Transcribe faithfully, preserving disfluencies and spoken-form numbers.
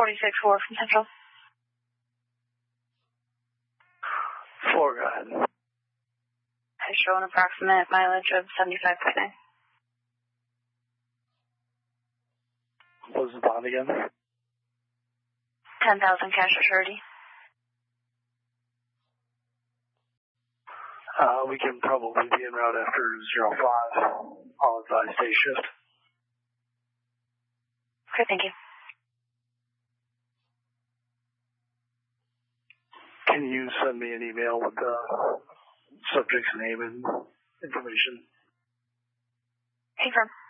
forty-six four from Central. Four, go ahead. I show an approximate mileage of seventy-five point nine. What was the bond again? ten thousand cash or surety. Uh, we can probably be en route after zero five. I'll advise day shift. Okay, thank you. Can you send me an email with the subject's name and information? Confirm.